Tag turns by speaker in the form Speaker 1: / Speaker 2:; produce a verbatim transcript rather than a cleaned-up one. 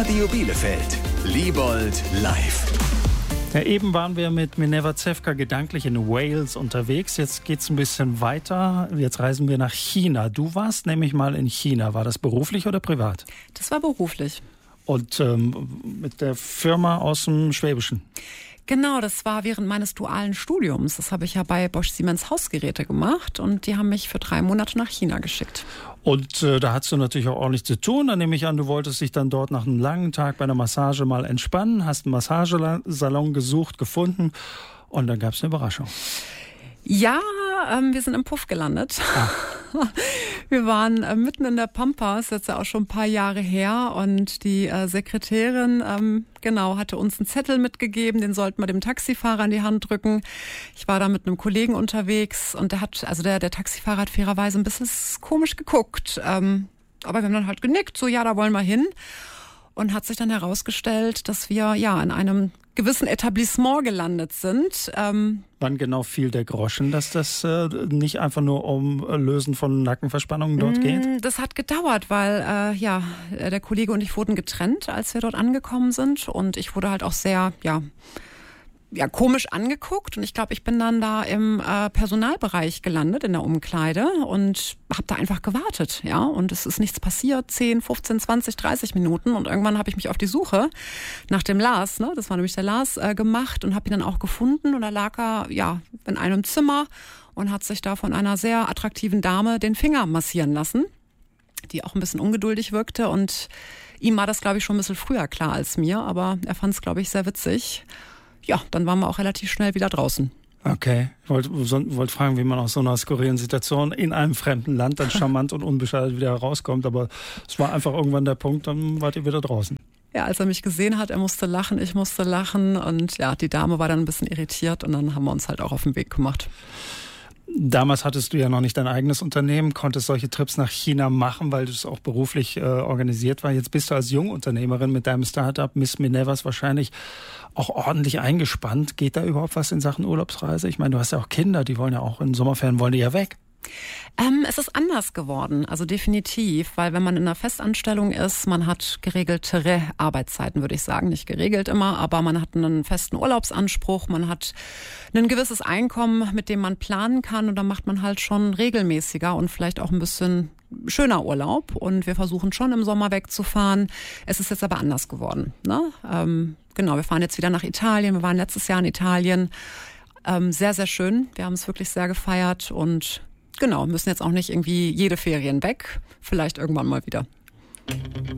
Speaker 1: Radio Bielefeld. Liebold live.
Speaker 2: Ja, eben waren wir mit Minerva Zewka gedanklich in Wales unterwegs. Jetzt geht's ein bisschen weiter. Jetzt reisen wir nach China. Du warst nämlich mal in China. War das beruflich oder privat?
Speaker 3: Das war beruflich.
Speaker 2: Und ähm, mit der Firma aus dem Schwäbischen?
Speaker 3: Genau, das war während meines dualen Studiums. Das habe ich ja bei Bosch Siemens Hausgeräte gemacht und die haben mich für drei Monate nach China geschickt.
Speaker 2: Und äh, da hattest du natürlich auch ordentlich zu tun. Dann nehme ich an, du wolltest dich dann dort nach einem langen Tag bei einer Massage mal entspannen, hast einen Massagesalon gesucht, gefunden und dann gab es eine Überraschung.
Speaker 3: Ja, ähm, wir sind im Puff gelandet. Ah. Wir waren äh, mitten in der Pampa, ist jetzt ja auch schon ein paar Jahre her und die äh, Sekretärin, ähm, genau, hatte uns einen Zettel mitgegeben, den sollten wir dem Taxifahrer in die Hand drücken. Ich war da mit einem Kollegen unterwegs und der hat, also der, der Taxifahrer hat fairerweise ein bisschen komisch geguckt, ähm, aber wir haben dann halt genickt, so ja, da wollen wir hin. Und hat sich dann herausgestellt, dass wir ja in einem gewissen Etablissement gelandet sind. Ähm,
Speaker 2: Wann genau fiel der Groschen, dass das äh, nicht einfach nur um Lösen von Nackenverspannungen dort geht?
Speaker 3: Das hat gedauert, weil äh, ja der Kollege und ich wurden getrennt, als wir dort angekommen sind. Und ich wurde halt auch sehr, ja... ja, komisch angeguckt und ich glaube, ich bin dann da im äh, Personalbereich gelandet, in der Umkleide und habe da einfach gewartet, ja, und es ist nichts passiert, zehn, fünfzehn, zwanzig, dreißig Minuten und irgendwann habe ich mich auf die Suche nach dem Lars, ne, das war nämlich der Lars, äh, gemacht und habe ihn dann auch gefunden und da lag er, ja, in einem Zimmer und hat sich da von einer sehr attraktiven Dame den Finger massieren lassen, die auch ein bisschen ungeduldig wirkte und ihm war das, glaube ich, schon ein bisschen früher klar als mir, aber er fand es, glaube ich, sehr witzig. Ja, dann waren wir auch relativ schnell wieder draußen.
Speaker 2: Okay, ich wollte wollt fragen, wie man aus so einer skurrilen Situation in einem fremden Land dann charmant und unbeschadet wieder herauskommt, aber es war einfach irgendwann der Punkt, dann wart ihr wieder draußen.
Speaker 3: Ja, als er mich gesehen hat, er musste lachen, ich musste lachen und ja, die Dame war dann ein bisschen irritiert und dann haben wir uns halt auch auf den Weg gemacht.
Speaker 2: Damals hattest du ja noch nicht dein eigenes Unternehmen, konntest solche Trips nach China machen, weil das auch beruflich äh, organisiert war. Jetzt bist du als Jungunternehmerin mit deinem Startup Miss Minervas wahrscheinlich auch ordentlich eingespannt. Geht da überhaupt was in Sachen Urlaubsreise? Ich meine, du hast ja auch Kinder, die wollen ja auch in Sommerferien, wollen die ja weg.
Speaker 3: Ähm, es ist anders geworden, also definitiv, weil wenn man in einer Festanstellung ist, man hat geregeltere Arbeitszeiten, würde ich sagen, nicht geregelt immer, aber man hat einen festen Urlaubsanspruch, man hat ein gewisses Einkommen, mit dem man planen kann und dann macht man halt schon regelmäßiger und vielleicht auch ein bisschen schöner Urlaub und wir versuchen schon im Sommer wegzufahren. Es ist jetzt aber anders geworden, ne? Ähm, genau, wir fahren jetzt wieder nach Italien, wir waren letztes Jahr in Italien, ähm, sehr, sehr schön, wir haben es wirklich sehr gefeiert und genau, müssen jetzt auch nicht irgendwie jede Ferien weg. Vielleicht irgendwann mal wieder.